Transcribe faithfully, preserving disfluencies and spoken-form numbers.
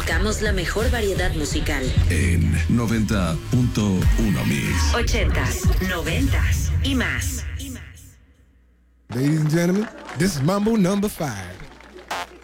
Buscamos la mejor variedad musical. En noventa punto uno Mix. Ochentas, noventas y más. Ladies and gentlemen, this is Mambo number five.